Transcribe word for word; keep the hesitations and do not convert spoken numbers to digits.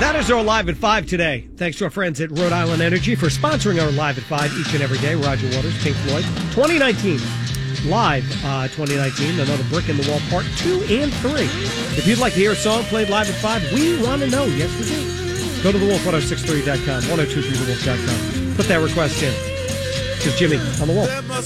That is our Live at five today. Thanks to our friends at Rhode Island Energy for sponsoring our Live at five each and every day. Roger Waters, Pink Floyd. twenty nineteen. Live uh, twenty nineteen. Another Brick in the Wall Part two and three. If you'd like to hear a song played live at five, we want to know. Yes, we do. Go to the wolf ten sixty-three dot com, ten twenty-three the wolf dot com. Put that request in. This is Jimmy on the Wolf.